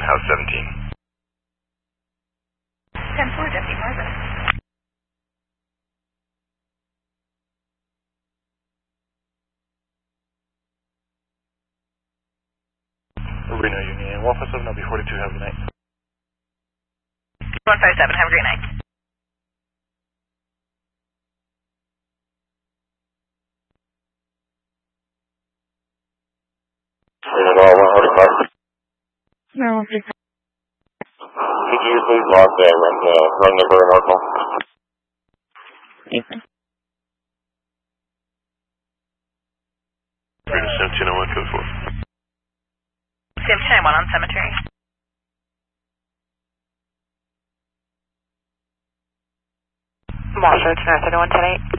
House 17. 10-4, Deputy Marvin. Reno Union, 157, I'll be 42, have a good night. 157, have a great night. Reno 145. No, 145. Could you please log the run number and article? Okay. Reno 1701, code 4. 1791 on Cemetery. Marshall, it's 931, 10-8.